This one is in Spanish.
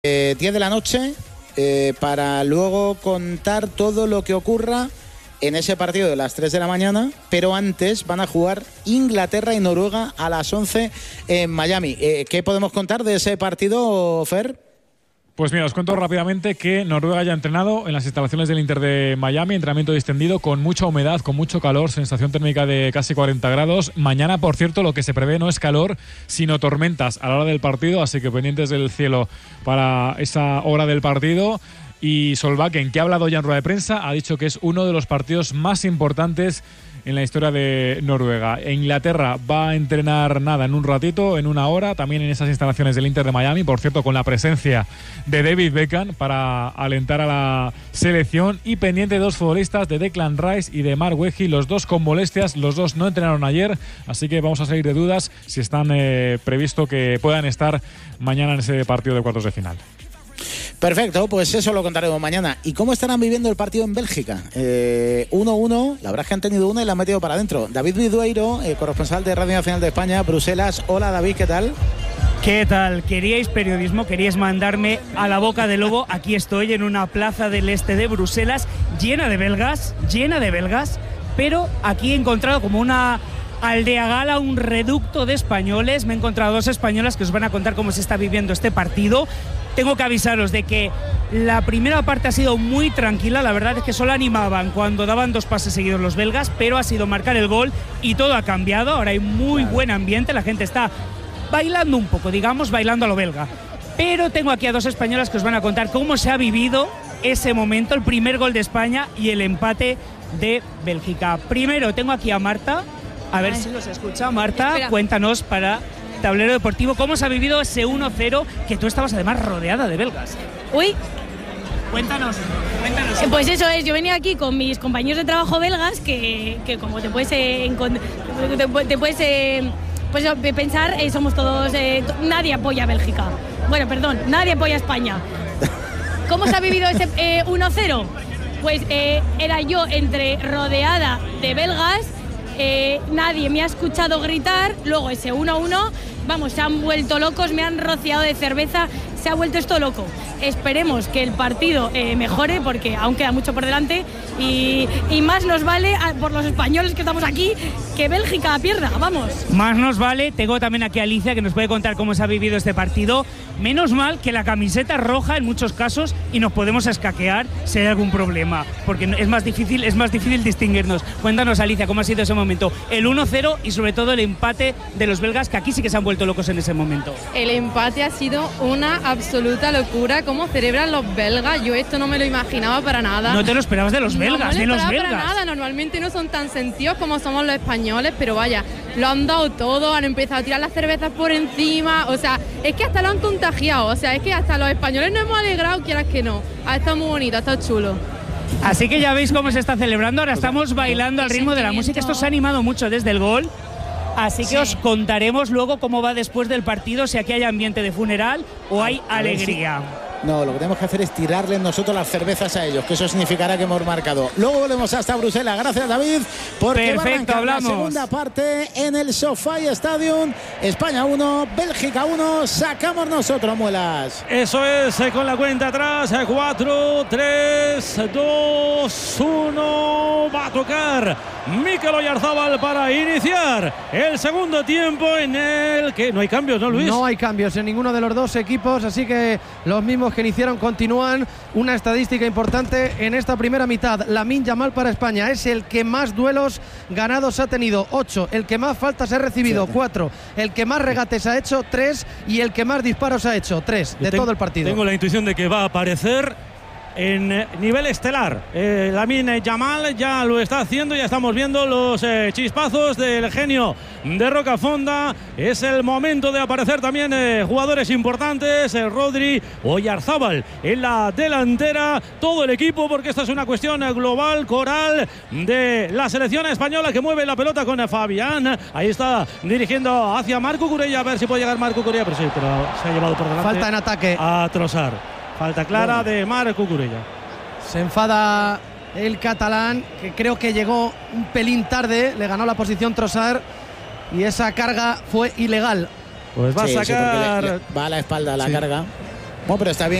10 de la noche para luego contar todo lo que ocurra en ese partido de las 3 de la mañana, pero antes van a jugar Inglaterra y Noruega a las 11 en Miami. ¿Qué podemos contar de ese partido, Fer? Pues mira, os cuento rápidamente que Noruega ya ha entrenado en las instalaciones del Inter de Miami, entrenamiento distendido, con mucha humedad, con mucho calor, sensación térmica de casi 40 grados. Mañana, por cierto, lo que se prevé no es calor, sino tormentas a la hora del partido, así que pendientes del cielo para esa hora del partido. Y Solbakken, que ha hablado ya en rueda de prensa, ha dicho que es uno de los partidos más importantes en la historia de Noruega. Inglaterra va a entrenar en un ratito, en una hora, también en esas instalaciones del Inter de Miami, por cierto, con la presencia de David Beckham para alentar a la selección, y pendiente de dos futbolistas, de Declan Rice y de Mark Wehi, los dos con molestias, los dos no entrenaron ayer, así que vamos a salir de dudas si están previsto que puedan estar mañana en ese partido de cuartos de final. Perfecto, pues eso lo contaremos mañana. ¿Y cómo estarán viviendo el partido en Bélgica? 1-1, la verdad es que han tenido uno y la han metido para adentro. David Vidueiro, corresponsal de Radio Nacional de España, Bruselas. Hola David, ¿qué tal? ¿Qué tal? ¿Queríais periodismo? ¿Queríais mandarme a la boca del lobo? Aquí estoy en una plaza del este de Bruselas, llena de belgas, pero aquí he encontrado como una aldea gala, un reducto de españoles. Me he encontrado dos españolas que os van a contar cómo se está viviendo este partido. Tengo que avisaros de que la primera parte ha sido muy tranquila, la verdad es que solo animaban cuando daban dos pases seguidos los belgas, pero ha sido marcar el gol y todo ha cambiado. Ahora hay muy buen ambiente, la gente está bailando un poco, digamos, bailando a lo belga. Pero tengo aquí a dos españolas que os van a contar cómo se ha vivido ese momento, el primer gol de España y el empate de Bélgica. Primero tengo aquí a Marta, a ver si nos escucha. Marta, espera. Cuéntanos para Tablero Deportivo cómo se ha vivido ese 1-0, que tú estabas además rodeada de belgas. Uy. Cuéntanos. Pues eso es, yo venía aquí con mis compañeros de trabajo belgas que como te puedes pensar, somos todos, nadie apoya a Bélgica. Bueno, perdón, nadie apoya a España. ¿Cómo se ha vivido ese 1-0? Pues era yo rodeada de belgas, nadie me ha escuchado gritar, luego ese 1-1, vamos, se han vuelto locos, me han rociado de cerveza, se ha vuelto esto loco. Esperemos que el partido mejore, porque aún queda mucho por delante, y más nos vale por los españoles que estamos aquí que Bélgica pierda, vamos. Más nos vale. Tengo también aquí a Alicia, que nos puede contar cómo se ha vivido este partido. Menos mal que la camiseta es roja en muchos casos y nos podemos escaquear si hay algún problema, porque es más difícil distinguirnos. Cuéntanos, Alicia, cómo ha sido ese momento, el 1-0 y sobre todo el empate de los belgas, que aquí sí que se han vuelto locos en ese momento. El empate ha sido una absoluta locura. ¿Cómo celebran los belgas? Yo esto no me lo imaginaba para nada. ¿No te lo esperabas de los belgas? No me lo esperaba para nada. Normalmente no son tan sentidos como somos los españoles, pero vaya, lo han dado todo, han empezado a tirar las cervezas por encima, o sea, es que hasta lo han contagiado, o sea, es que hasta los españoles nos hemos alegrado, quieras que no. Ha estado muy bonito, ha estado chulo. Así que ya veis cómo se está celebrando, ahora estamos bailando al ritmo de la música. Esto se ha animado mucho desde el gol. Así que os contaremos luego cómo va después del partido, si aquí hay ambiente de funeral o hay alegría. No, lo que tenemos que hacer es tirarles nosotros las cervezas a ellos, que eso significará que hemos marcado. Luego volvemos hasta Bruselas. Gracias, David, porque perfecto, hablamos. La segunda parte en el SoFi Stadium. España 1, Bélgica 1. Sacamos nosotros, Muelas. Eso es, con la cuenta atrás. 4, 3, 2, 1. Va a tocar Mikel Oyarzabal para iniciar el segundo tiempo, en el que no hay cambios, ¿no, Luis? No hay cambios en ninguno de los dos equipos, así que los mismos que iniciaron continúan. Una estadística importante en esta primera mitad: Lamine Yamal para España es el que más duelos ganados ha tenido, 8, el que más faltas ha recibido, 4, el que más regates ha hecho, 3, y el que más disparos ha hecho, 3, de todo el partido. Tengo la intuición de que va a aparecer en nivel estelar. Lamine Yamal ya lo está haciendo, ya estamos viendo los chispazos del genio de Rocafonda. Es el momento de aparecer también jugadores importantes, Rodri, Oyarzabal en la delantera, todo el equipo, porque esta es una cuestión global, coral, de la selección española, que mueve la pelota con Fabián. Ahí está dirigiendo hacia Marco Curella, a ver si puede llegar Marco Curella, pero sí, pero se ha llevado por delante. Falta en ataque A Trossard. Falta clara de Marco Curella. Se enfada el catalán, que creo que llegó un pelín tarde, le ganó la posición Trossard y esa carga fue ilegal. Pues va a sacar. Va a la espalda la carga. Bueno, pero está bien